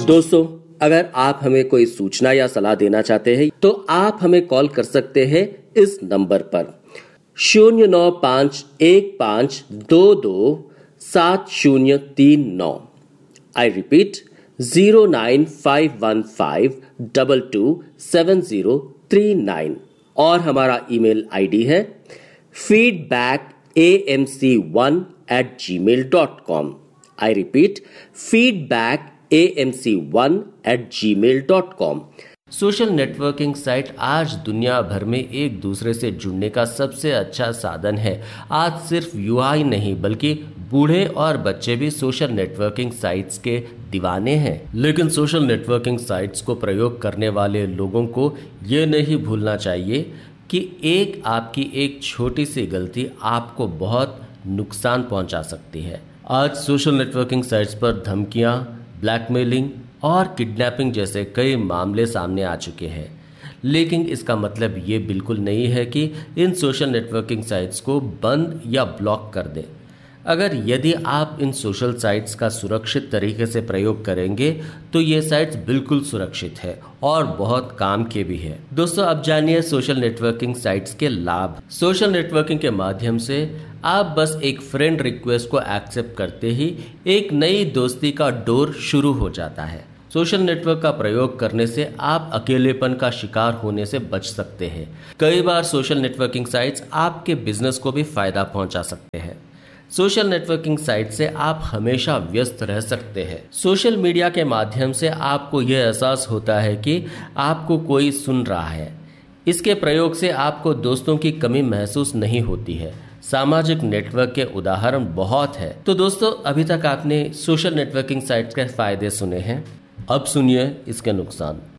दोस्तों, अगर आप हमें कोई सूचना या सलाह देना चाहते हैं तो आप हमें कॉल कर सकते हैं इस नंबर पर 095152270039। I repeat 09515227039। और हमारा ईमेल आईडी है feedbackAMC1@gmail.com। I repeat feedbackAMC1@gmail.com। Social networking site आज दुनिया भर में एक दूसरे से जुड़ने का सबसे अच्छा साधन है। आज सिर्फ युवा ही नहीं बल्कि बूढ़े और बच्चे भी सोशल नेटवर्किंग साइट्स के दीवाने हैं। लेकिन सोशल नेटवर्किंग साइट्स को प्रयोग करने वाले लोगों को ये नहीं भूलना चाहिए कि आपकी एक छोटी सी गलती आपको बहुत नुकसान पहुंचा सकती है। आज सोशल नेटवर्किंग साइट्स पर धमकियां, ब्लैकमेलिंग और किडनैपिंग जैसे कई मामले सामने आ चुके हैं। लेकिन इसका मतलब ये बिल्कुल नहीं है कि इन सोशल नेटवर्किंग साइट्स को बंद या ब्लॉक कर दें। यदि आप इन सोशल साइट्स का सुरक्षित तरीके से प्रयोग करेंगे तो ये साइट्स बिल्कुल सुरक्षित है और बहुत काम के भी है। दोस्तों, अब जानिए सोशल नेटवर्किंग साइट्स के लाभ। सोशल नेटवर्किंग के माध्यम से आप बस एक फ्रेंड रिक्वेस्ट को एक्सेप्ट करते ही एक नई दोस्ती का डोर शुरू हो जाता है। सोशल नेटवर्क का प्रयोग करने से आप अकेलेपन का शिकार होने से बच सकते हैं। कई बार सोशल नेटवर्किंग साइट्स आपके बिजनेस को भी फायदा पहुंचा सकते हैं। सोशल नेटवर्किंग साइट से आप हमेशा व्यस्त रह सकते हैं। सोशल मीडिया के माध्यम से आपको यह एहसास होता है कि आपको कोई सुन रहा है। इसके प्रयोग से आपको दोस्तों की कमी महसूस नहीं होती है। सामाजिक नेटवर्क के उदाहरण बहुत है। तो दोस्तों, अभी तक आपने सोशल नेटवर्किंग साइट्स के फायदे सुने हैं, अब सुनिए इसके नुकसान।